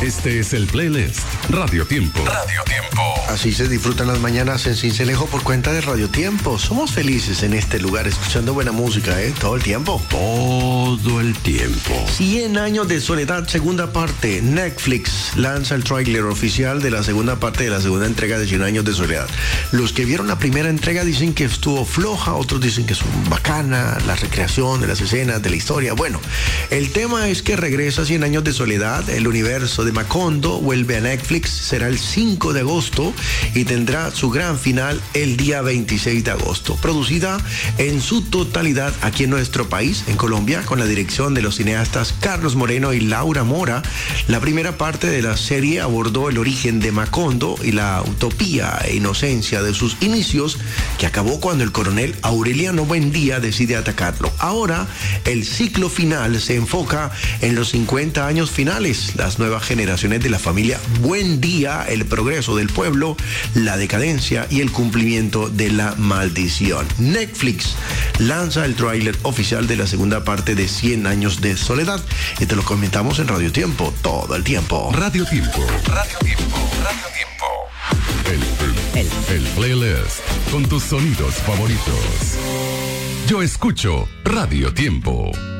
Este es el playlist Radio Tiempo. Radio Tiempo. Así se disfrutan las mañanas en Sincelejo por cuenta de Radio Tiempo. Somos felices en este lugar escuchando buena música, todo el tiempo. Todo el tiempo. 100 años de soledad, segunda parte. Netflix lanza el tráiler oficial de la segunda parte de la segunda entrega de 100 años de soledad. Los que vieron la primera entrega dicen que estuvo floja, otros dicen que es bacana, la recreación de las escenas, de la historia. Bueno, el tema es que regresa 100 años de soledad. El universo de Macondo vuelve a Netflix, será el 5 de agosto y tendrá su gran final el día 26 de agosto. Producida en su totalidad aquí en nuestro país, en Colombia, con la dirección de los cineastas Carlos Moreno y Laura Mora. La primera parte de la serie abordó el origen de Macondo y la utopía e inocencia de sus inicios, que acabó cuando el coronel Aureliano Buendía decide atacarlo. Ahora, el ciclo final se enfoca en los 50 años finales, las nuevas generaciones de la familia Buendía, el progreso del pueblo, la decadencia y el cumplimiento de la maldición. Netflix lanza el tráiler oficial de la segunda parte de 100 años de soledad y te lo comentamos en Radio Tiempo todo el tiempo. Radio Tiempo. Radio Tiempo. Radio Tiempo. El playlist con tus sonidos favoritos. Yo escucho Radio Tiempo.